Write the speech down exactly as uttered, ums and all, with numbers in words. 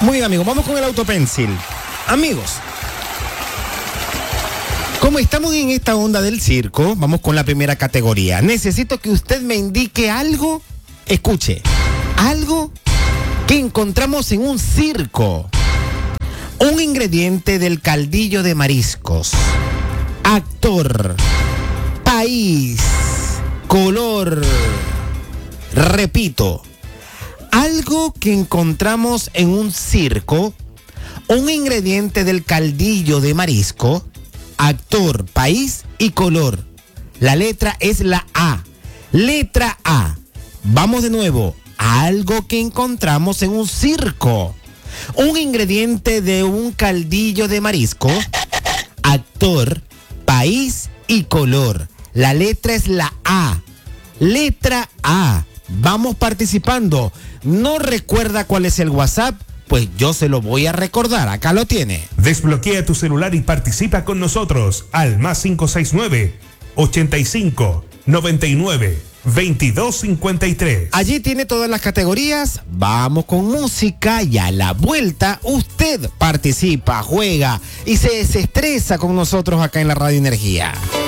Muy bien, amigos, vamos con el autopencil. Amigos, como estamos en esta onda del circo, vamos con la primera categoría. Necesito que usted me indique algo, escuche, algo que encontramos en un circo. Un ingrediente del caldillo de mariscos. Actor, país, color. Repito, algo que encontramos en un circo, un ingrediente del caldillo de marisco, actor, país y color. La letra es la A. Letra A. Vamos de nuevo. Algo que encontramos en un circo. Un ingrediente de un caldillo de marisco, actor, país y color. La letra es la A. Letra A. Vamos participando. ¿No recuerda cuál es el WhatsApp? Pues yo se lo voy a recordar. Acá lo tiene. Desbloquea tu celular y participa con nosotros al más cinco seis nueve, ochenta y cinco, noventa y nueve, veintidós cincuenta y tres. Allí tiene todas las categorías. Vamos con música y a la vuelta usted participa, juega y se desestresa con nosotros acá en la Radio Energía.